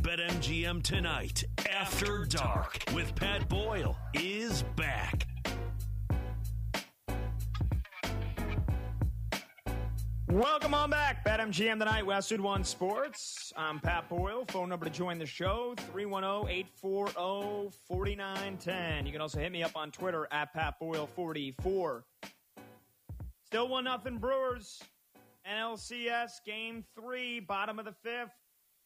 BetMGM Tonight After Dark with Pat Boyle is back. Welcome on back. BetMGM Tonight, Westwood One Sports. I'm Pat Boyle. Phone number to join the show, 310-840-4910. You can also hit me up on Twitter at PatBoyle44. Still 1-0 Brewers. NLCS Game 3, bottom of the fifth.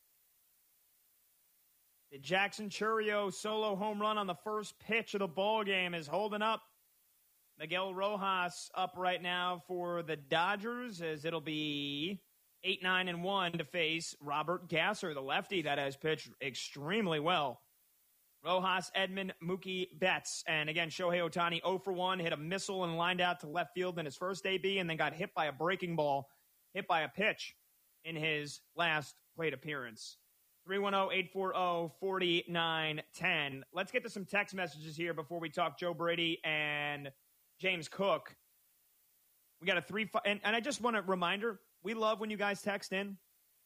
The Jackson Chourio solo home run on the first pitch of the ball game is holding up. Miguel Rojas up right now for the Dodgers, as it'll be 8-9-1 to face Robert Gasser, the lefty that has pitched extremely well. Rojas, Edman, Mookie Betts, and again, Shohei Ohtani 0 for 1, hit a missile and lined out to left field in his first AB, and then got hit by a breaking ball, hit by a pitch in his last plate appearance. 310-840-4910. Let's get to some text messages here before we talk Joe Brady and James Cook. We got a 3-5, and I just want a reminder, we love when you guys text in.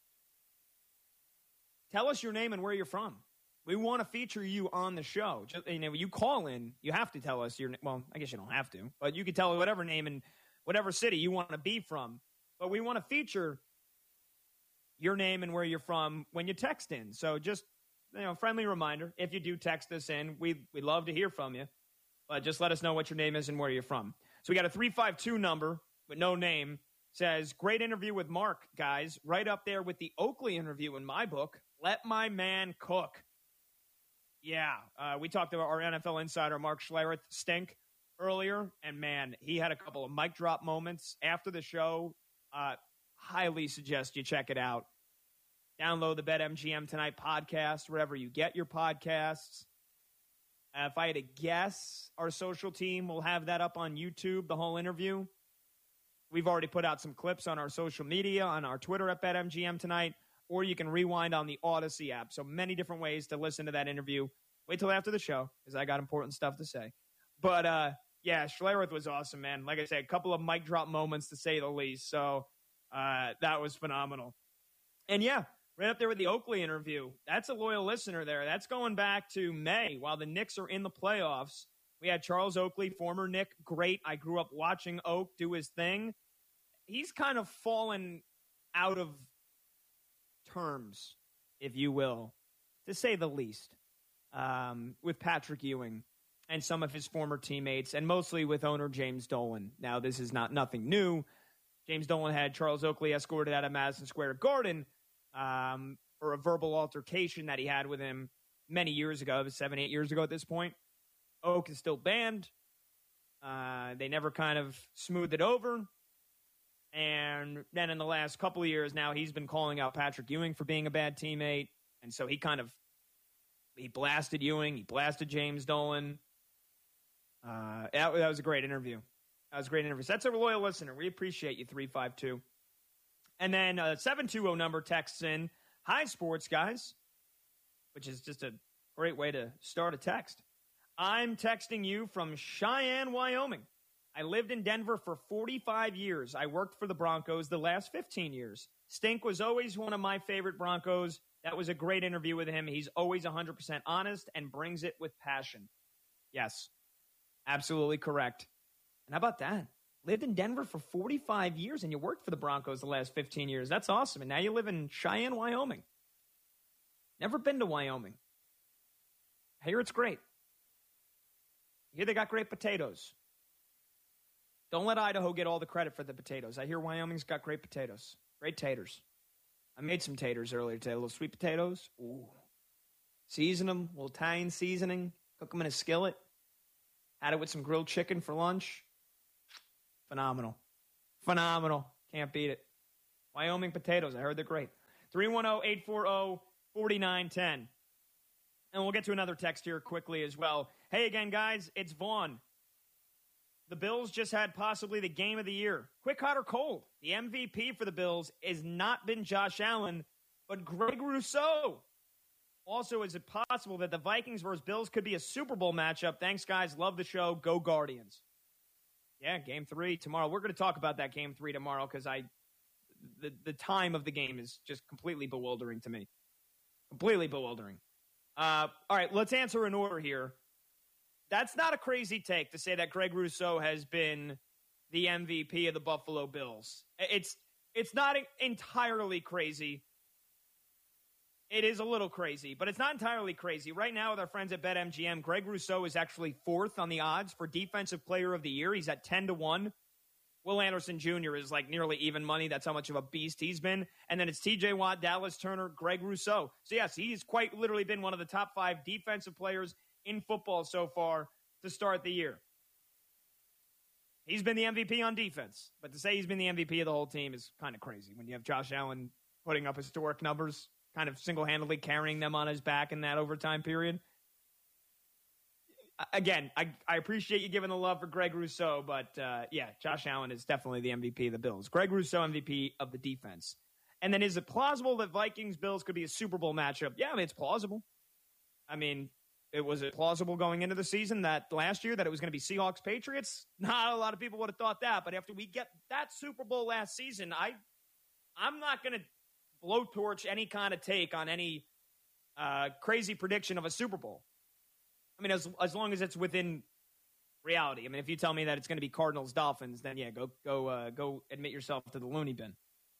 Tell us your name and where you're from. We want to feature you on the show. Just, you call in, you have to tell us your name. Well, I guess you don't have to, but you can tell whatever name and whatever city you want to be from. But we want to feature your name and where you're from when you text in. So just, friendly reminder, if you do text us in, we'd love to hear from you. But just let us know what your name is and where you're from. So we got a 352 number with no name. Says, great interview with Mark, guys. Right up there with the Oakley interview in my book. Let my man cook. Yeah, we talked about our NFL insider, Mark Schlereth, Stink, earlier. And, man, he had a couple of mic drop moments after the show. Highly suggest you check it out. Download the BetMGM Tonight podcast wherever you get your podcasts. If I had to guess, our social team will have that up on YouTube, the whole interview. We've already put out some clips on our social media, on our Twitter at BetMGM Tonight, or you can rewind on the Odyssey app. So many different ways to listen to that interview. Wait till after the show, because I got important stuff to say. But, yeah, Schlereth was awesome, man. Like I said, a couple of mic drop moments, to say the least. So that was phenomenal. And, yeah, right up there with the Oakley interview. That's a loyal listener there. That's going back to May while the Knicks are in the playoffs. We had Charles Oakley, former Knick, great. I grew up watching Oak do his thing. He's kind of fallen out of terms, if you will, to say the least, with Patrick Ewing and some of his former teammates, and mostly with owner James Dolan. Now, this is nothing new. James Dolan had Charles Oakley escorted out of Madison Square Garden for a verbal altercation that he had with him many years ago. It was 7-8 years ago at this point. Oak is still banned. They never kind of smoothed it over. And then in the last couple of years now, he's been calling out Patrick Ewing for being a bad teammate. And so he blasted Ewing. He blasted James Dolan. That was a great interview. That was a great interview. So that's a loyal listener. We appreciate you, 352. And then 720 number texts in, hi, sports guys, which is just a great way to start a text. I'm texting you from Cheyenne, Wyoming. I lived in Denver for 45 years. I worked for the Broncos the last 15 years. Stink was always one of my favorite Broncos. That was a great interview with him. He's always 100% honest and brings it with passion. Yes, absolutely correct. And how about that? Lived in Denver for 45 years and you worked for the Broncos the last 15 years. That's awesome. And now you live in Cheyenne, Wyoming. Never been to Wyoming. I hear it's great. I hear they got great potatoes. Don't let Idaho get all the credit for the potatoes. I hear Wyoming's got great potatoes. Great taters. I made some taters earlier today. Little sweet potatoes. Ooh. Season them. A little Italian seasoning. Cook them in a skillet. Had it with some grilled chicken for lunch. Phenomenal. Phenomenal. Can't beat it. Wyoming potatoes. I heard they're great. 310-840-4910. And we'll get to another text here quickly as well. Hey again, guys. It's Vaughn. The Bills just had possibly the game of the year. Quick, hot, or cold? The MVP for the Bills has not been Josh Allen, but Greg Rousseau. Also, is it possible that the Vikings versus Bills could be a Super Bowl matchup? Thanks, guys. Love the show. Go Guardians. Yeah, Game 3 tomorrow. We're going to talk about that Game 3 tomorrow because the time of the game is just completely bewildering to me. Completely bewildering. All right, let's answer in order here. That's not a crazy take to say that Greg Rousseau has been the MVP of the Buffalo Bills. It's not entirely crazy. It is a little crazy, but it's not entirely crazy. Right now with our friends at BetMGM, Greg Rousseau is actually fourth on the odds for Defensive Player of the Year. He's at 10-1. Will Anderson Jr. is like nearly even money. That's how much of a beast he's been. And then it's TJ Watt, Dallas Turner, Greg Rousseau. So, yes, he's quite literally been one of the top 5 defensive players in football so far to start the year. He's been the MVP on defense. But to say he's been the MVP of the whole team is kind of crazy when you have Josh Allen putting up historic numbers, kind of single-handedly carrying them on his back in that overtime period. Again, I appreciate you giving the love for Greg Rousseau, but yeah, Josh Allen is definitely the MVP of the Bills. Greg Rousseau, MVP of the defense. And then is it plausible that Vikings-Bills could be a Super Bowl matchup? Yeah, I mean, it's plausible. I mean, was it plausible going into the season that last year that it was going to be Seahawks-Patriots? Not a lot of people would have thought that, but after we get that Super Bowl last season, I'm not going to blowtorch any kind of take on any crazy prediction of a Super Bowl. I mean, as long as it's within reality. I mean, if you tell me that it's going to be Cardinals Dolphins, then yeah, go admit yourself to the loony bin.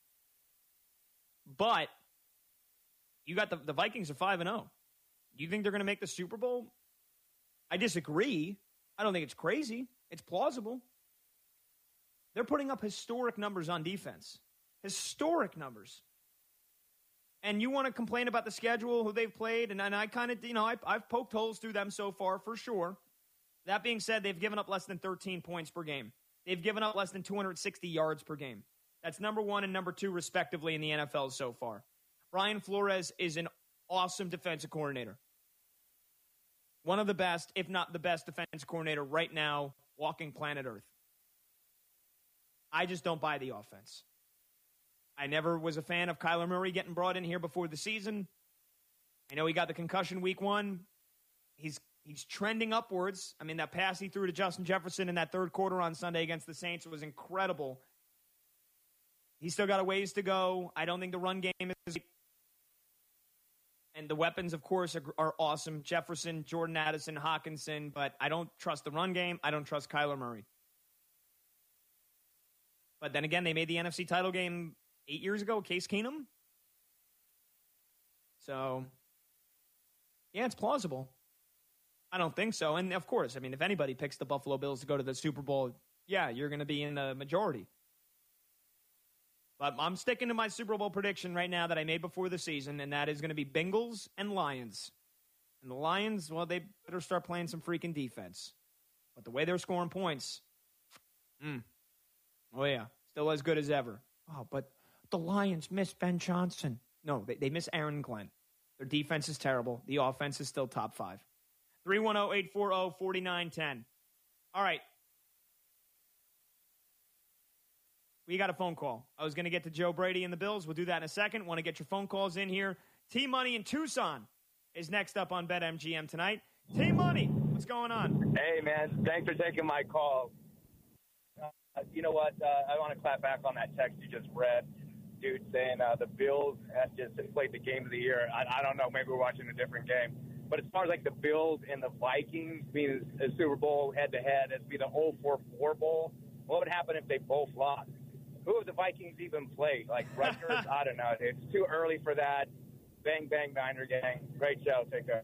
But you got the Vikings are 5-0. You think they're going to make the Super Bowl? I disagree. I don't think it's crazy. It's plausible. They're putting up historic numbers on defense. Historic numbers. And you want to complain about the schedule, who they've played, and I kind of, I've poked holes through them so far, for sure. That being said, they've given up less than 13 points per game. They've given up less than 260 yards per game. That's number 1 and number 2, respectively, in the NFL so far. Brian Flores is an awesome defensive coordinator. One of the best, if not the best, defensive coordinator right now walking planet Earth. I just don't buy the offense. I never was a fan of Kyler Murray getting brought in here before the season. I know he got the concussion week 1. He's trending upwards. I mean, that pass he threw to Justin Jefferson in that third quarter on Sunday against the Saints was incredible. He's still got a ways to go. I don't think the run game is... And the weapons, of course, are awesome. Jefferson, Jordan Addison, Hawkinson. But I don't trust the run game. I don't trust Kyler Murray. But then again, they made the NFC title game 8 years ago, Case Keenum. So, yeah, it's plausible. I don't think so. And, of course, I mean, if anybody picks the Buffalo Bills to go to the Super Bowl, yeah, you're going to be in the majority. But I'm sticking to my Super Bowl prediction right now that I made before the season, and that is going to be Bengals and Lions. And the Lions, well, they better start playing some freaking defense. But the way they're scoring points, oh, yeah, still as good as ever. Oh, but the Lions miss Ben Johnson. No, they miss Aaron Glenn. Their defense is terrible. The offense is still top 5. 310-840-4910. All right. We got a phone call. I was going to get to Joe Brady and the Bills. We'll do that in a second. Want to get your phone calls in here. T-Money in Tucson is next up on BetMGM tonight. T-Money, what's going on? Hey, man. Thanks for taking my call. You know what? I want to clap back on that text you just read. Dude saying the Bills have just played the game of the year. I don't know. Maybe we're watching a different game. But as far as like the Bills and the Vikings being a Super Bowl head-to-head, it'd be the 0-4-4 Bowl. What would happen if they both lost? Who would the Vikings even play? Like Rutgers? I don't know. It's too early for that. Bang, bang, Niner gang. Great show. Take care.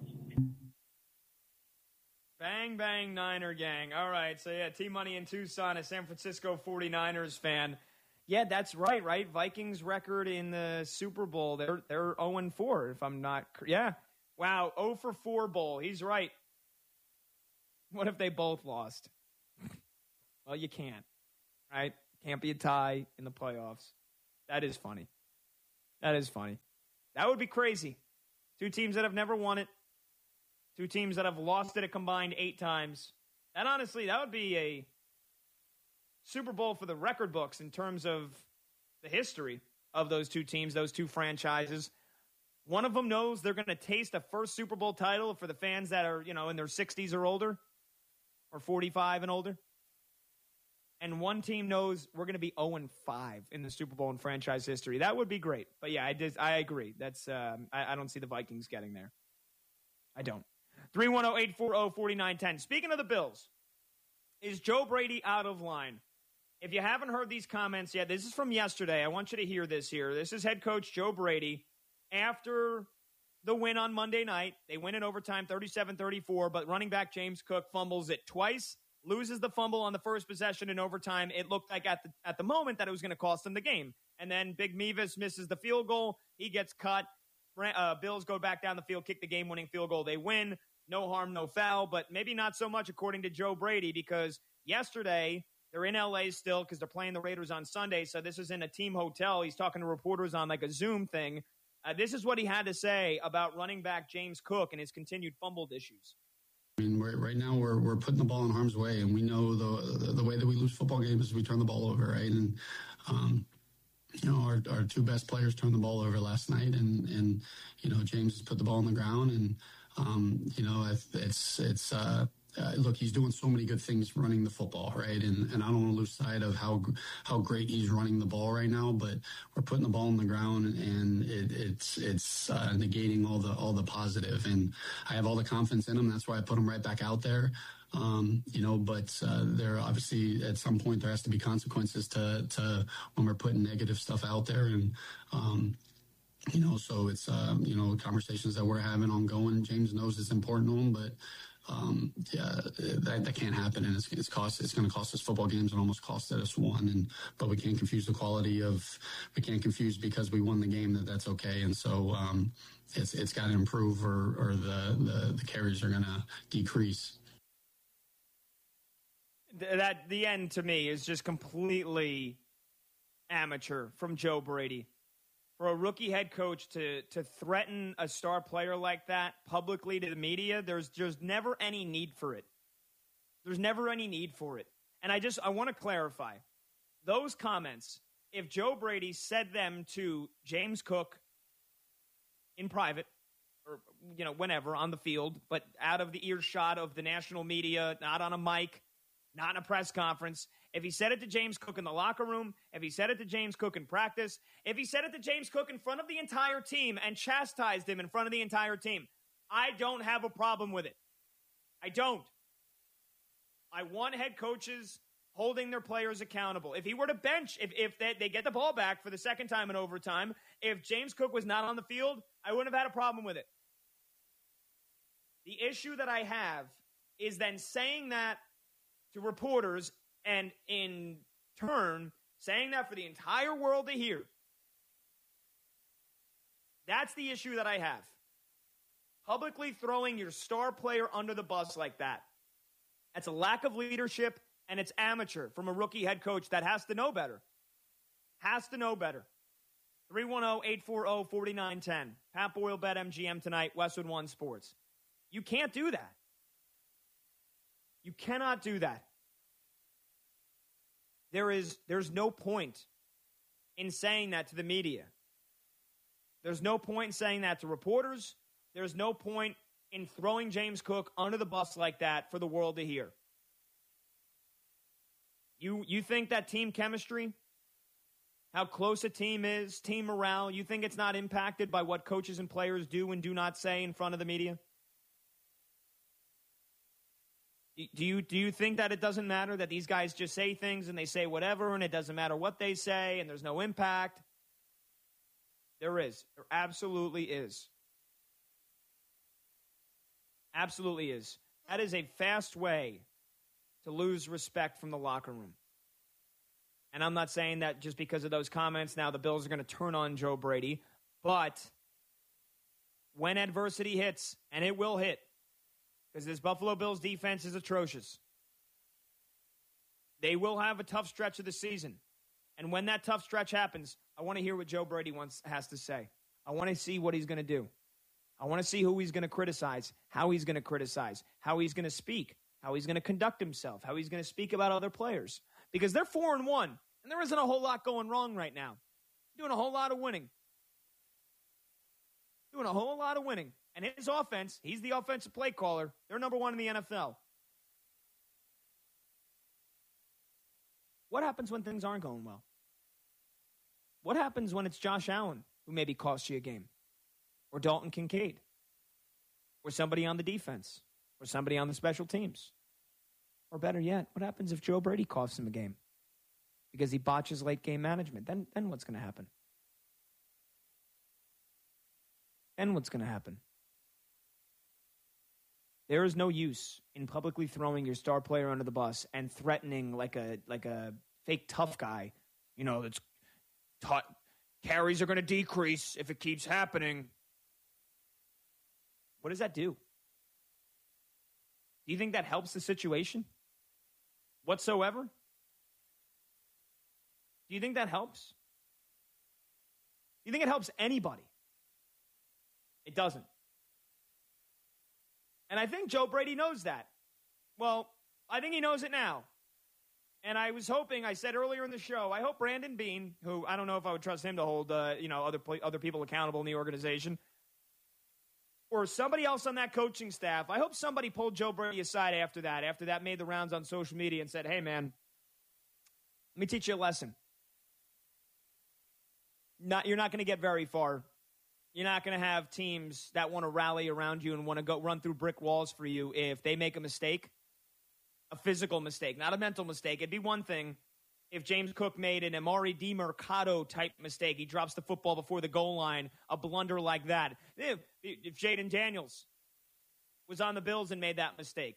Bang, bang, Niner gang. All right. So, yeah, T-Money in Tucson, a San Francisco 49ers fan. Yeah, that's right? Vikings record in the Super Bowl. They're 0-4, if I'm not – yeah. Wow, 0-4 Bowl. He's right. What if they both lost? Well, you can't, right? Can't be a tie in the playoffs. That is funny. That would be crazy. 2 teams that have never won it. 2 teams that have lost it a combined 8 times. And honestly, that would be a Super Bowl for the record books in terms of the history of those 2 teams, those 2 franchises. One of them knows they're going to taste a first Super Bowl title for the fans that are, in their 60s or older, or 45 and older. and one team knows we're going to be 0-5 in the Super Bowl in franchise history. That would be great. But yeah, I agree. That's I don't see the Vikings getting there. I don't. 310-840-4910. Speaking of the Bills, is Joe Brady out of line? If you haven't heard these comments yet, this is from yesterday. I want you to hear this here. This is head coach Joe Brady after the win on Monday night. They win in overtime 37-34, but running back James Cook fumbles it twice, loses the fumble on the first possession in overtime. It looked like at the moment that it was going to cost them the game. And then Big Mevis misses the field goal. He gets cut. Bills go back down the field, kick the game-winning field goal. They win. No harm, no foul, but maybe not so much according to Joe Brady, because yesterday they're in L.A. still because they're playing the Raiders on Sunday, so this is in a team hotel. He's talking to reporters on like a Zoom thing. This is what he had to say about running back James Cook and his continued fumbled issues. I mean, right now we're putting the ball in harm's way, and we know the way that we lose football games is we turn the ball over, right? And our two best players turned the ball over last night, and James has put the ball on the ground, and look, he's doing so many good things running the football, right? And I don't want to lose sight of how great he's running the ball right now, but we're putting the ball on the ground, and it's negating all the positive. And I have all the confidence in him. That's why I put him right back out there. But there obviously at some point there has to be consequences to when we're putting negative stuff out there. And, so it's, conversations that we're having ongoing. James knows it's important to him, but that can't happen, and it's going to cost us football games and almost costed us one. But we can't confuse the quality of. We can't confuse because we won the game that's okay. And so it's got to improve, or the carries are going to decrease. That the end to me is just completely amateur from Joe Brady. For a rookie head coach to threaten a star player like that publicly to the media, there's just never any need for it. There's never any need for it. And I want to clarify. Those comments, if Joe Brady said them to James Cook in private, or, whenever on the field, but out of the earshot of the national media, not on a mic, not in a press conference. If he said it to James Cook in the locker room, if he said it to James Cook in practice, if he said it to James Cook in front of the entire team and chastised him in front of the entire team, I don't have a problem with it. I don't. I want head coaches holding their players accountable. If he were to bench, if they get the ball back for the second time in overtime, if James Cook was not on the field, I wouldn't have had a problem with it. The issue that I have is then saying that to reporters, and in turn, saying that for the entire world to hear. That's the issue that I have. Publicly throwing your star player under the bus like that. That's a lack of leadership, and it's amateur from a rookie head coach that has to know better. Has to know better. 310-840-4910. Pat Boyle, BetMGM tonight, Westwood One Sports. You can't do that. You cannot do that. There's no point in saying that to the media. There's no point in saying that to reporters. There's no point in throwing James Cook under the bus like that for the world to hear. You think that team chemistry, how close a team is, team morale, you think it's not impacted by what coaches and players do and do not say in front of the media? Do you think that it doesn't matter that these guys just say things and they say whatever and it doesn't matter what they say and there's no impact? There is. There absolutely is. Absolutely is. That is a fast way to lose respect from the locker room. And I'm not saying that just because of those comments now the Bills are going to turn on Joe Brady, but when adversity hits, and it will hit, because this Buffalo Bills defense is atrocious. They will have a tough stretch of the season. And when that tough stretch happens, I want to hear what Joe Brady has to say. I want to see what he's going to do. I want to see who he's going to criticize, how he's going to criticize, how he's going to speak, how he's going to conduct himself, how he's going to speak about other players. Because they're 4-1, and there isn't a whole lot going wrong right now. Doing a whole lot of winning. Doing a whole lot of winning. And his offense, he's the offensive play caller. They're number one in the NFL. What happens when things aren't going well? What happens when it's Josh Allen who maybe costs you a game? Or Dalton Kincaid? Or somebody on the defense? Or somebody on the special teams? Or better yet, what happens if Joe Brady costs him a game? Because he botches late game management. Then what's going to happen? Then what's going to happen? There is no use in publicly throwing your star player under the bus and threatening like a fake tough guy. You know, that's carries are going to decrease if it keeps happening. What does that do? Do you think that helps the situation whatsoever? Do you think that helps? Do you think it helps anybody? It doesn't. And I think Joe Brady knows that. Well, I think he knows it now. And I was hoping, I said earlier in the show, I hope Brandon Beane, who I don't know if I would trust him to hold other people accountable in the organization, or somebody else on that coaching staff, I hope somebody pulled Joe Brady aside after that made the rounds on social media and said, hey, man, let me teach you a lesson. You're not going to get very far. You're not going to have teams that want to rally around you and want to go run through brick walls for you if they make a mistake, a physical mistake, not a mental mistake. It'd be one thing if James Cook made an Amari DiMercato type mistake. He drops the football before the goal line, a blunder like that. If Jaden Daniels was on the Bills and made that mistake.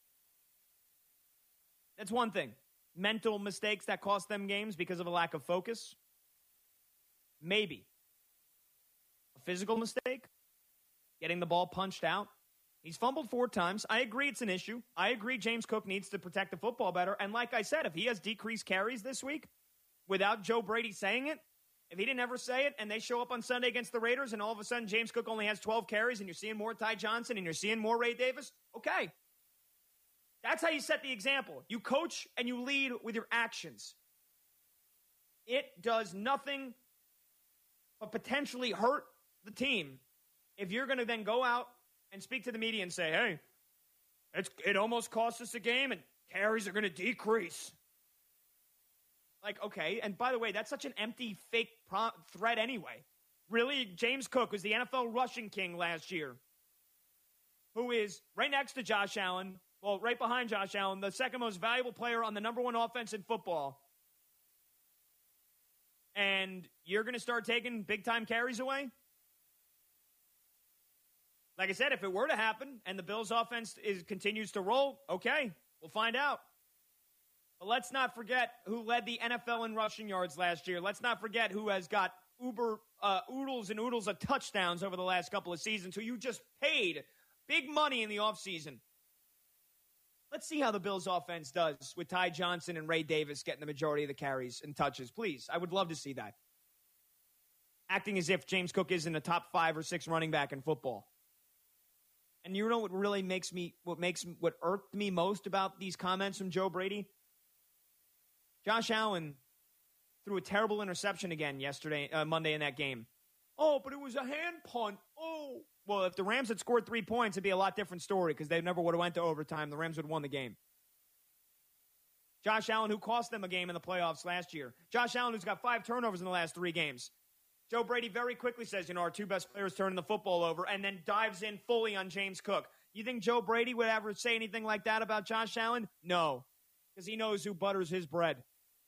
That's one thing. Mental mistakes that cost them games because of a lack of focus. Maybe. A physical mistake? Getting the ball punched out? He's fumbled 4 times. I agree it's an issue. I agree James Cook needs to protect the football better. And like I said, if he has decreased carries this week, without Joe Brady saying it, if he didn't ever say it and they show up on Sunday against the Raiders and all of a sudden James Cook only has 12 carries and you're seeing more Ty Johnson and you're seeing more Ray Davis, okay. That's how you set the example. You coach and you lead with your actions. It does nothing but potentially hurt the team if you're going to then go out and speak to the media and say, hey, it almost cost us a game and carries are going to decrease. Like, okay, and by the way, that's such an empty, fake threat anyway. Really, James Cook was the NFL rushing king last year, who is right next to Josh Allen, well, right behind Josh Allen, the second most valuable player on the number 1 offense in football. And you're going to start taking big-time carries away? Like I said, if it were to happen and the Bills' offense continues to roll, okay, we'll find out. But let's not forget who led the NFL in rushing yards last year. Let's not forget who has got oodles and oodles of touchdowns over the last couple of seasons, who you just paid big money in the offseason. Let's see how the Bills' offense does with Ty Johnson and Ray Davis getting the majority of the carries and touches. Please, I would love to see that. Acting as if James Cook isn't a top 5 or 6 running back in football. And you know what really what irked me most about these comments from Joe Brady? Josh Allen threw a terrible interception again Monday in that game. Oh, but it was a hand punt. Oh. Well, if the Rams had scored 3 points, it'd be a lot different story because they never would have went to overtime. The Rams would have won the game. Josh Allen, who cost them a game in the playoffs last year. Josh Allen, who's got 5 turnovers in the last 3 games. Joe Brady very quickly says, our 2 best players turning the football over, and then dives in fully on James Cook. You think Joe Brady would ever say anything like that about Josh Allen? No, because he knows who butters his bread.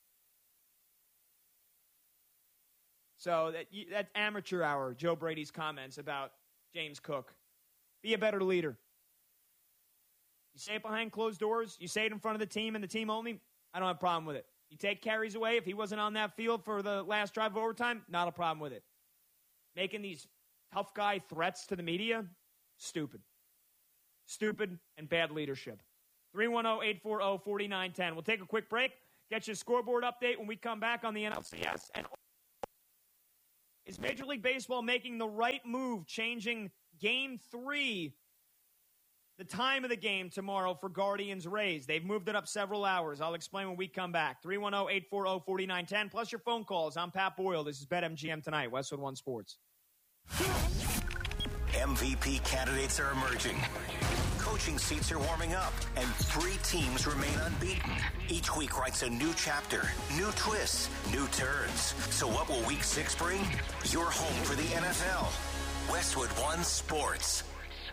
So that's amateur hour, Joe Brady's comments about James Cook. Be a better leader. You say it behind closed doors. You say it in front of the team and the team only. I don't have a problem with it. You take carries away. If he wasn't on that field for the last drive of overtime, not a problem with it. Making these tough guy threats to the media, stupid. Stupid and bad leadership. 310-840-4910. We'll take a quick break. Get you a scoreboard update when we come back on the NLCS. And is Major League Baseball making the right move, changing Game 3, the time of the game tomorrow for Guardians-Rays? They've moved it up several hours. I'll explain when we come back. 310-840-4910, plus your phone calls. I'm Pat Boyle. This is BetMGM Tonight, Westwood One Sports. MVP candidates are emerging. coaching seats are warming up, and 3 teams remain unbeaten. Each week writes a new chapter, new twists, new turns. So what will Week 6 bring? Your home for the NFL. Westwood One Sports.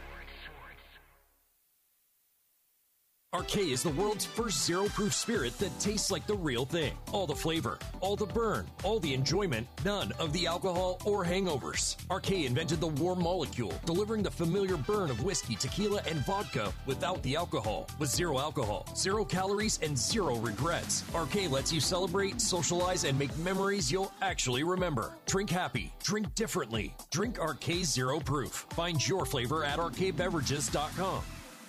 Arcade is the world's first zero-proof spirit that tastes like the real thing. All the flavor, all the burn, all the enjoyment, none of the alcohol or hangovers. Arcade invented the warm molecule, delivering the familiar burn of whiskey, tequila, and vodka without the alcohol. With zero alcohol, 0 calories, and 0 regrets. Arcade lets you celebrate, socialize, and make memories you'll actually remember. Drink happy. Drink differently. Drink Arcade Zero Proof. Find your flavor at arcadebeverages.com.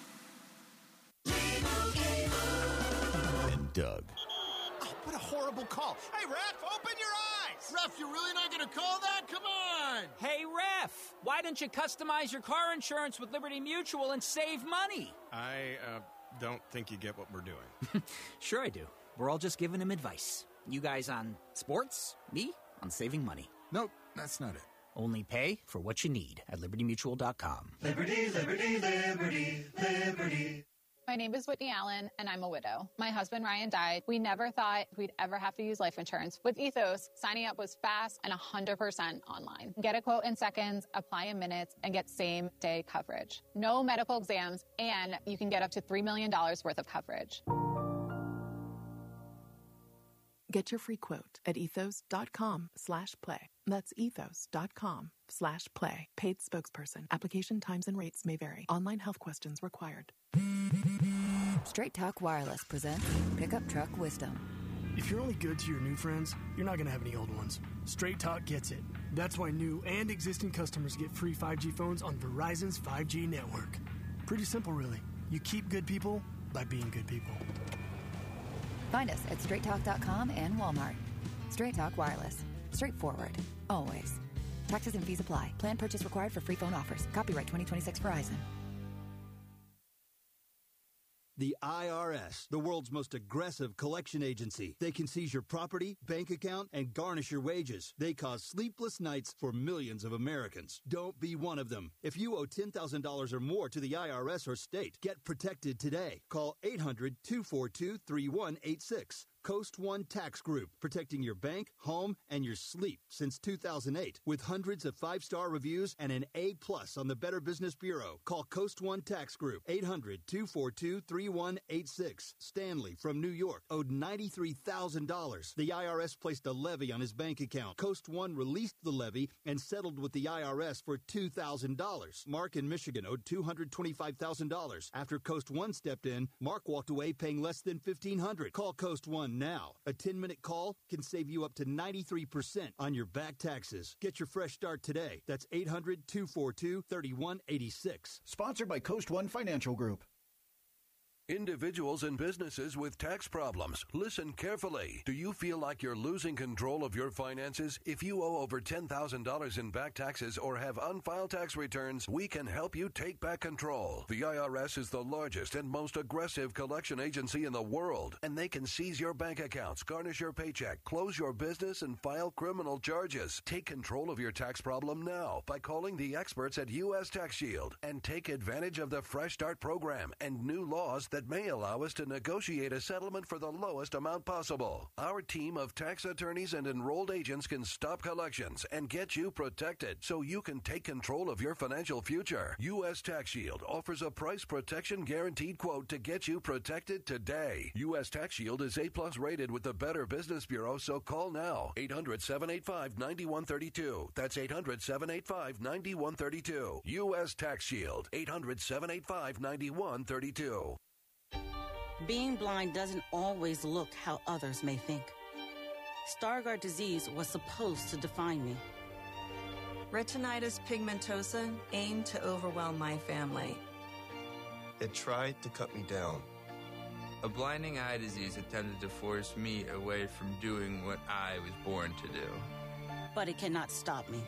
Doug. Oh, what a horrible call. Hey, Ref, open your eyes. Ref, you're really not going to call that? Come on. Hey, Ref, why don't you customize your car insurance with Liberty Mutual and save money? I don't think you get what we're doing. Sure I do. We're all just giving him advice. You guys on sports, me on saving money. Nope, that's not it. Only pay for what you need at libertymutual.com. Liberty, liberty, liberty, liberty. My name is Whitney Allen, and I'm a widow. My husband, Ryan, died. We never thought we'd ever have to use life insurance. With Ethos, signing up was fast and 100% online. Get a quote in seconds, apply in minutes, and get same-day coverage. No medical exams, and you can get up to $3 million worth of coverage. Get your free quote at ethos.com/play. That's ethos.com/play. Paid spokesperson. Application times and rates may vary. Online health questions required. Straight Talk Wireless presents Pickup Truck Wisdom. If you're only good to your new friends, you're not going to have any old ones. Straight Talk gets it. That's why new and existing customers get free 5G phones on Verizon's 5G network. Pretty simple, really. You keep good people by being good people. Find us at straighttalk.com and Walmart. Straight Talk Wireless. Straightforward. Always. Taxes and fees apply. Plan purchase required for free phone offers. Copyright 2026 Verizon. The IRS, the world's most aggressive collection agency. They can seize your property, bank account, and garnish your wages. They cause sleepless nights for millions of Americans. Don't be one of them. If you owe $10,000 or more to the IRS or state, get protected today. Call 800-242-3186. Coast One Tax Group, protecting your bank, home, and your sleep since 2008. With hundreds of 5-star reviews and an A+ on the Better Business Bureau. Call Coast One Tax Group, 800-242-3186. Stanley from New York owed $93,000. The IRS placed a levy on his bank account. Coast One released the levy and settled with the IRS for $2,000. Mark in Michigan owed $225,000. After Coast One stepped in, Mark walked away paying less than $1,500. Call Coast One now. A 10-minute call can save you up to 93% on your back taxes. Get your fresh start today. That's 800-242-3186. Sponsored by Coast One Financial Group. Individuals and businesses with tax problems, listen carefully. Do you feel like you're losing control of your finances? If you owe over $10,000 in back taxes or have unfiled tax returns, we can help you take back control. The IRS is the largest and most aggressive collection agency in the world, and they can seize your bank accounts, garnish your paycheck, close your business, and file criminal charges. Take control of your tax problem now by calling the experts at U.S. Tax Shield and take advantage of the Fresh Start program and new laws that may allow us to negotiate a settlement for the lowest amount possible. Our team of tax attorneys and enrolled agents can stop collections and get you protected so you can take control of your financial future. U.S. Tax Shield offers a price protection guaranteed quote to get you protected today. U.S. Tax Shield is A+ rated with the Better Business Bureau, so call now. 800-785-9132. That's 800-785-9132. U.S. Tax Shield. 800-785-9132. Being blind doesn't always look how others may think. Stargardt disease was supposed to define me. Retinitis pigmentosa aimed to overwhelm my family. It tried to cut me down. A blinding eye disease attempted to force me away from doing what I was born to do. But it cannot stop me.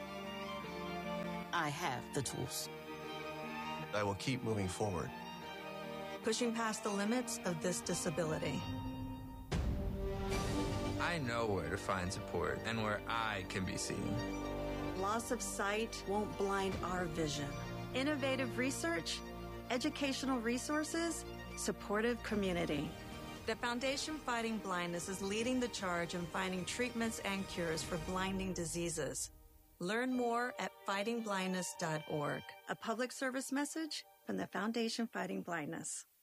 I have the tools. I will keep moving forward. Pushing past the limits of this disability. I know where to find support and where I can be seen. Loss of sight won't blind our vision. Innovative research educational resources, supportive community. The Foundation Fighting Blindness is leading the charge in finding treatments and cures for blinding diseases. Learn more at fightingblindness.org. A public service message from the Foundation Fighting Blindness.